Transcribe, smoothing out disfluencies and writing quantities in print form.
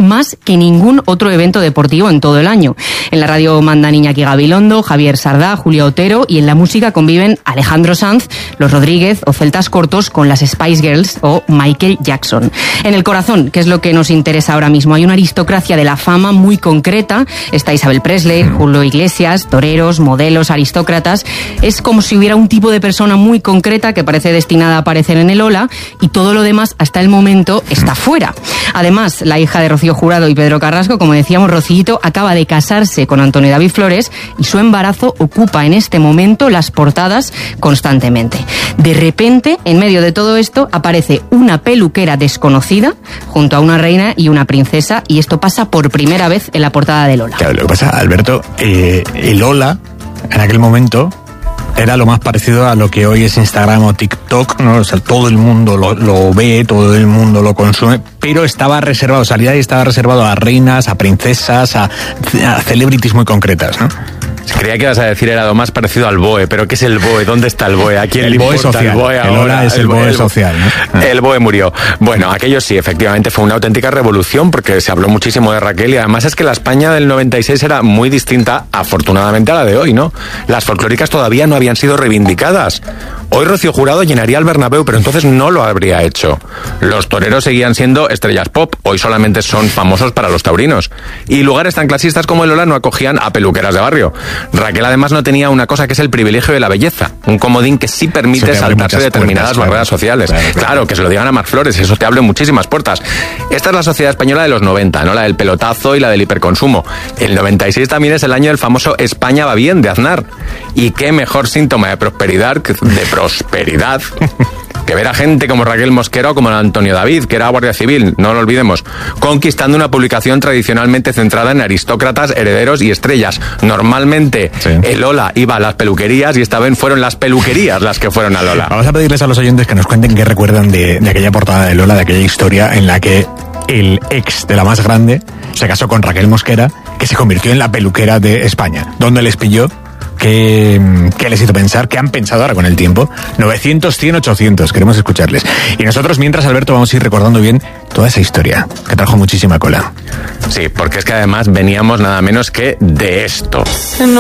más que ningún otro evento deportivo en todo el año. En la radio mandan Iñaki Gabilondo, Javier Sardá, Julia Otero, y en la música conviven Alejandro Sanz, Los Rodríguez o Celtas Cortos con las Spice Girls o Michael Jackson. En el corazón, que es lo que nos interesa ahora mismo, hay una aristocracia de la fama muy concreta. Está Isabel Presley, Julio Iglesias, toreros, modelos, aristócratas. Es como si hubiera un tipo de persona muy concreta que parece destinada a aparecer en el Ola, y todo lo demás hasta el momento está fuera. Además, la hija de Rocío Jurado y Pedro Carrasco, como decíamos, Rocíito, acaba de casarse con Antonio David Flores y su embarazo ocupa en este momento las portadas constantemente. De repente, en medio de todo esto, aparece una peluquera desconocida junto a una reina y una princesa, y esto pasa por primera vez en la portada del Ola. Claro, lo que pasa, Alberto, el Ola en aquel momento era lo más parecido a lo que hoy es Instagram o TikTok, ¿no? O sea, todo el mundo lo ve, todo el mundo lo consume, pero estaba reservado, salía y estaba reservado a reinas, a princesas, a celebrities muy concretas, ¿no? Creía que ibas a decir era lo más parecido al BOE, pero ¿qué es el BOE? ¿Dónde está el BOE? ¿A quién el le BOE importa social. El BOE ahora? El Ola es el BOE social, ¿no? El BOE murió. Bueno, aquello sí, efectivamente fue una auténtica revolución, porque se habló muchísimo de Raquel, y además es que la España del 96 era muy distinta, afortunadamente, a la de hoy, ¿no? Las folclóricas todavía no habían sido reivindicadas. Hoy Rocío Jurado llenaría el Bernabéu, pero entonces no lo habría hecho. Los toreros seguían siendo estrellas pop, hoy solamente son famosos para los taurinos. Y lugares tan clasistas como el Ola no acogían a peluqueras de barrio. Raquel además no tenía una cosa que es el privilegio de la belleza, un comodín que sí permite saltarse determinadas barreras sociales. Claro, que se lo digan a Marc Flores, eso te abre muchísimas puertas. Esta es la sociedad española de los 90, ¿no? La del pelotazo y la del hiperconsumo. El 96 también es el año del famoso España va bien de Aznar. Y qué mejor síntoma de prosperidad que ver a gente como Raquel Mosquera o como Antonio David, que era guardia civil, no lo olvidemos, conquistando una publicación tradicionalmente centrada en aristócratas, herederos y estrellas. Normalmente el Ola iba a las peluquerías, y esta vez fueron las peluquerías las que fueron al Ola. Vamos a pedirles a los oyentes que nos cuenten qué recuerdan de aquella portada del Ola, de aquella historia en la que el ex de la más grande se casó con Raquel Mosquera, que se convirtió en la peluquera de España. ¿Dónde les pilló? ¿Qué les hizo pensar? ¿Qué han pensado ahora con el tiempo? 900, 100, 800, queremos escucharles. Y nosotros, mientras, Alberto, vamos a ir recordando bien toda esa historia, que trajo muchísima cola. Sí, porque es que además veníamos nada menos que de esto.